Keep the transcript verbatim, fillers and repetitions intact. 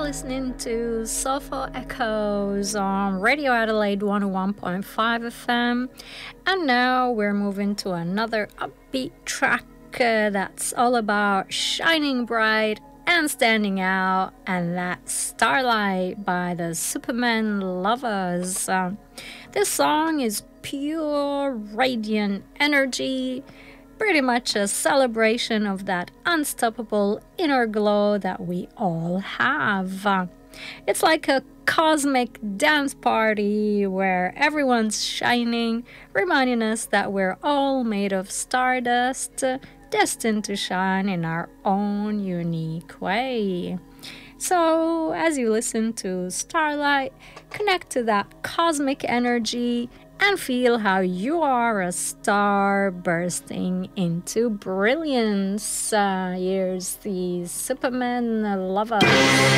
listening to Soulful Echoes on Radio Adelaide one oh one point five F M. And now we're moving to another upbeat track uh, that's all about shining bright and standing out, and that's Starlight by the Superman Lovers. Um, this song is pure, radiant energy, pretty much a celebration of that unstoppable inner glow that we all have. Uh, it's like a cosmic dance party where everyone's shining, reminding us that we're all made of stardust, uh, destined to shine in our own unique way. So, as you listen to Starlight, connect to that cosmic energy and feel how you are a star bursting into brilliance. Uh, here's the Superman Lovers.